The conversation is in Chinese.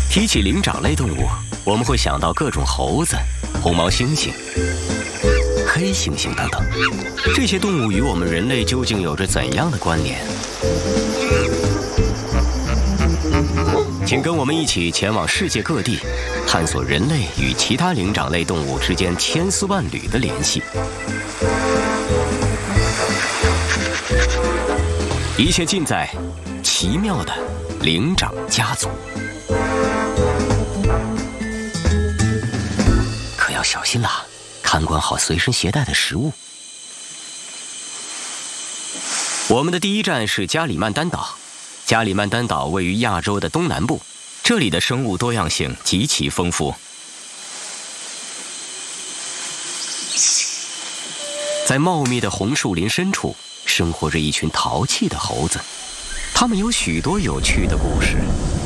提起灵长类动物，我们会想到各种猴子、红毛猩猩、黑猩猩等等。这些动物与我们人类究竟有着怎样的关联？请跟我们一起前往世界各地，探索人类与其他灵长类动物之间千丝万缕的联系。一切尽在奇妙的灵长家族。可要小心啦，看管好随身携带的食物。我们的第一站是加里曼丹岛。加里曼丹岛位于亚洲的东南部，这里的生物多样性极其丰富。在茂密的红树林深处，生活着一群淘气的猴子，它们有许多有趣的故事。